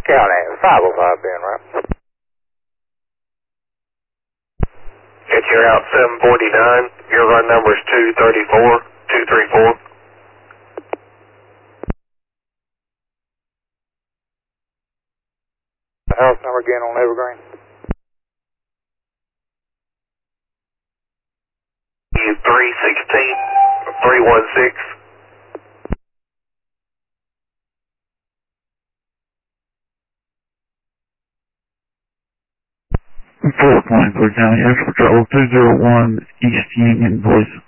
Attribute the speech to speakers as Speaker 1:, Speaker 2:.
Speaker 1: County, 505 Ben, right?
Speaker 2: It's your out 749. Your run number is 234.
Speaker 1: The house number again on Evergreen?
Speaker 2: 316-316.
Speaker 3: Fort Plains, County, Extra Patrol 201 East Union, voice.